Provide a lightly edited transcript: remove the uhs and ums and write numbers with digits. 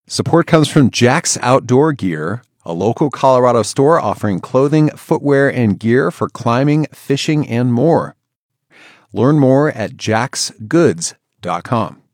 Support comes from Jack's Outdoor Gear, a local Colorado store offering clothing, footwear, and gear for climbing, fishing, and more. Learn more at jacksgoods.com.